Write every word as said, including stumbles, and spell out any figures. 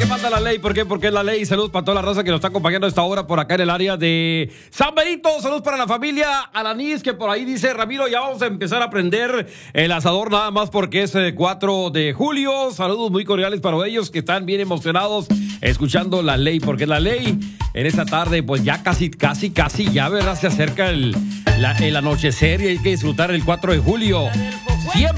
manda la ley? ¿Por qué? Porque es la ley. Saludos para toda la raza que nos está acompañando a esta hora por acá en el área de San Benito. Saludos para la familia Alanis, que por ahí dice Ramiro, ya vamos a empezar a prender el asador nada más porque es el cuatro de julio. Saludos muy cordiales para ellos que están bien emocionados escuchando la ley, porque la ley en esta tarde, pues ya casi, casi, casi ya, ¿verdad? Se acerca el, la, el anochecer y hay que disfrutar el cuatro de julio. Siempre